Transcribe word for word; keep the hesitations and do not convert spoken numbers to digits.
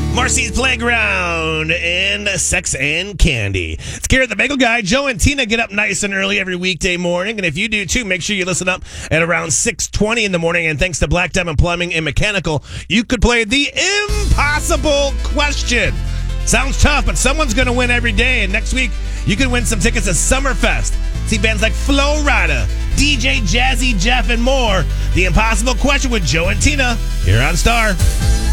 Marcy's Playground and Sex and Candy. It's Garrett the Bagel Guy. Joe and Tina get up nice and early every weekday morning. And if you do too, make sure you listen up at around six twenty in the morning. And thanks to Black Diamond Plumbing and Mechanical, you could play the impossible question. Sounds tough, but someone's going to win every day. And next week, you can win some tickets to Summerfest. See bands like Flo Rida, D J Jazzy Jeff, and more. The Impossible Question with Joe and Tina here on Star.